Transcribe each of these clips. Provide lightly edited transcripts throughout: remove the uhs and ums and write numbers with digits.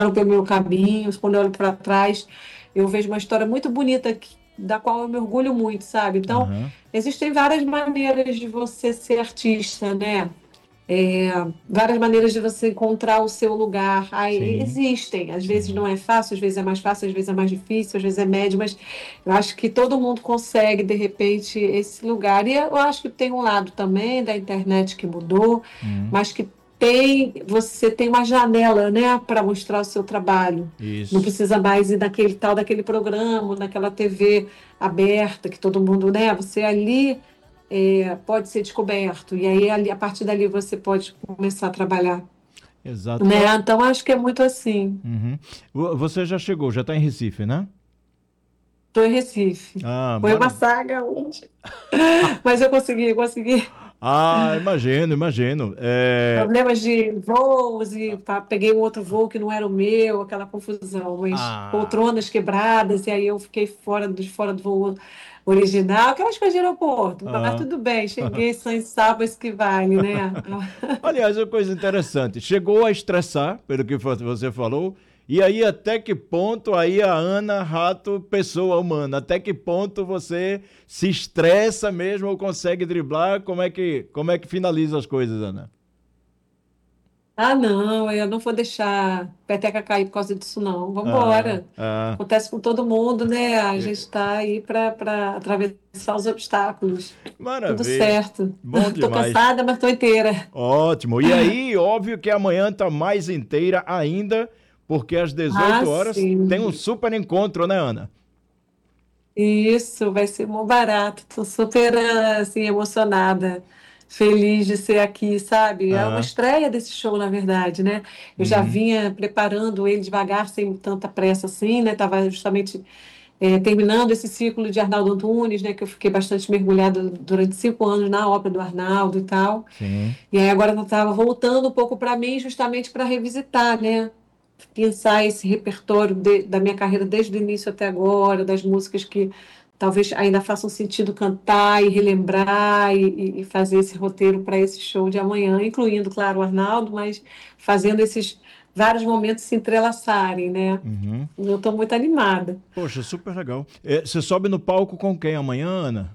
pelo meu caminho, quando eu olho para trás, eu vejo uma história muito bonita da qual eu me orgulho muito, sabe? Então, Aham. existem várias maneiras de você ser artista, né? Várias maneiras de você encontrar o seu lugar. Aí Sim, existem. Às vezes sim. não é fácil, às vezes é mais fácil, às vezes é mais difícil, às vezes é médio, mas eu acho que todo mundo consegue, de repente, esse lugar. E eu acho que tem um lado também da internet que mudou, Hum, mas que você tem uma janela, né, para mostrar o seu trabalho. Não isso. precisa mais ir naquele tal daquele programa, naquela TV aberta que todo mundo, né? Você ali pode ser descoberto. E aí, a partir dali, você pode começar a trabalhar. Exato. Né? Então, acho que é muito assim. Uhum. Você já chegou, já está em Recife, né? Estou em Recife. Ah, Foi uma maravilha. saga hoje. Mas eu consegui. Ah, imagino, imagino. Problemas de voos e peguei um outro voo que não era o meu, aquela confusão. Mas Ah, poltronas quebradas, e aí eu fiquei fora do voo original, aquelas coisas de aeroporto. Mas ah. tudo bem, cheguei sã e salva, isso que vale, né? Aliás, uma coisa interessante, chegou a estressar, pelo que você falou, e aí até que ponto aí a Ana Rato, pessoa humana, até que ponto você se estressa mesmo ou consegue driblar? Como é que finaliza as coisas, Ana? Ah, não, eu não vou deixar a peteca cair por causa disso, não. Vamos Ah, embora. ah, Acontece com todo mundo, né? A gente é, está aí para atravessar os obstáculos. Tudo maravilha, certo. bom Estou demais. cansada, mas estou inteira. Ótimo. E aí, óbvio que amanhã tá mais inteira ainda, porque às Ah, 18 horas tem um sim. super encontro, né, Ana? Isso, vai ser muito barato. Estou super assim, emocionada, feliz de ser aqui, sabe? É uma Ah, estreia desse show, na verdade, né? Eu já uhum, vinha preparando ele devagar, sem tanta pressa assim, né? Estava justamente terminando esse ciclo de Arnaldo Antunes, né? Que eu fiquei bastante mergulhada durante 5 anos na obra do Arnaldo e tal. sim. E aí agora eu estava voltando um pouco para mim, justamente para revisitar, né? Pensar esse repertório da minha carreira desde o início até agora, das músicas que talvez ainda façam sentido cantar e relembrar e fazer esse roteiro para esse show de amanhã, incluindo, claro, o Arnaldo, mas fazendo esses vários momentos se entrelaçarem, né? Uhum. Eu estou muito animada. Poxa, super legal. Você sobe no palco com quem amanhã, Ana?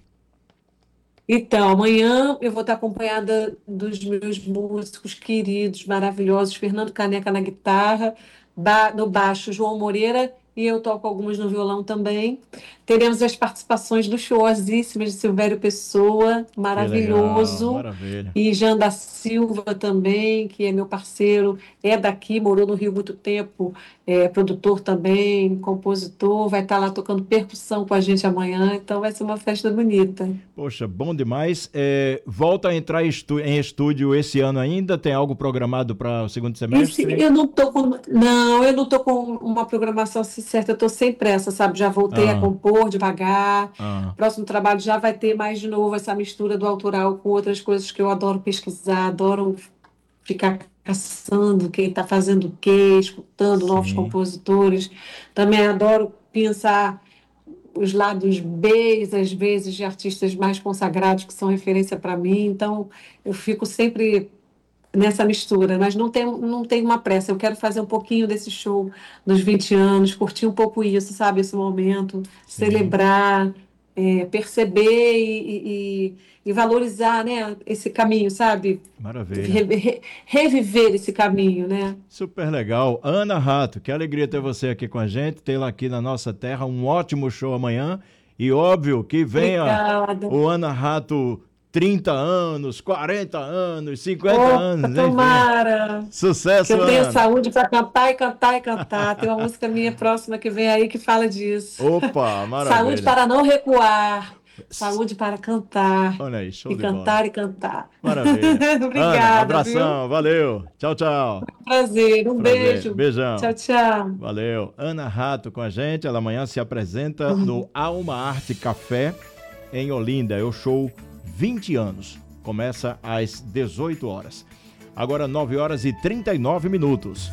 Então, amanhã eu vou estar acompanhada dos meus músicos queridos, maravilhosos, Fernando Caneca na guitarra, no baixo, João Moreira, e eu toco algumas no violão também. Teremos as participações luxuosíssimas de Silvério Pessoa, Que legal, maravilhoso, maravilha. e Jean da Silva também, que é meu parceiro, é daqui, morou no Rio muito tempo, é produtor também, compositor, vai estar lá tocando percussão com a gente amanhã, então vai ser uma festa bonita. Poxa, bom demais. Volta a entrar em estúdio esse ano ainda? Tem algo programado para o segundo semestre? Eu não tô com, não, eu não tô com uma programação assim certa, eu tô sem pressa, sabe? Já voltei a Ah, compor devagar. ah, Próximo trabalho já vai ter mais de novo essa mistura do autoral com outras coisas que eu adoro pesquisar, adoro ficar caçando quem está fazendo o quê, escutando novos sim. compositores. Também adoro pensar os lados B, às vezes, de artistas mais consagrados que são referência para mim. Então, eu fico sempre nessa mistura, mas não tem uma pressa. Eu quero fazer um pouquinho desse show dos 20 anos, curtir um pouco isso, sabe? Esse momento, Sim, celebrar, perceber e valorizar, né? Esse caminho, sabe? maravilha. Reviver esse caminho, né? Super legal. Ana Rato, que alegria ter você aqui com a gente, tê-la aqui na nossa terra. Um ótimo show amanhã. E óbvio que venha Obrigada. o Ana Rato 30 anos, 40 anos, 50 Opa, anos, enfim. tomara que Sucesso, eu tenha Ana. saúde para cantar e cantar e cantar. Tem uma música minha próxima que vem aí que fala disso. Opa, Saúde maravilha. para não recuar, saúde para cantar Olha aí, show e de bola. cantar e cantar. Maravilha. Ana, Obrigada, viu? abração, valeu. Tchau, tchau. Prazer, um Prazer, beijo. beijão. Tchau, tchau. Valeu. Ana Rato com a gente. Ela amanhã se apresenta no Alma Arte Café em Olinda. É o show 20 anos. Começa às 18 horas. Agora 9 horas e 39 minutos.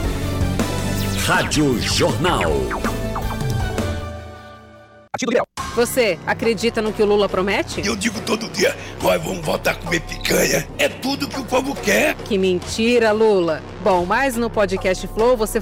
Rádio Jornal. Partido Liberal. Você acredita no que o Lula promete? Eu digo todo dia, nós vamos voltar a comer picanha. É tudo que o povo quer. Que mentira, Lula. Bom, mas no podcast Flow você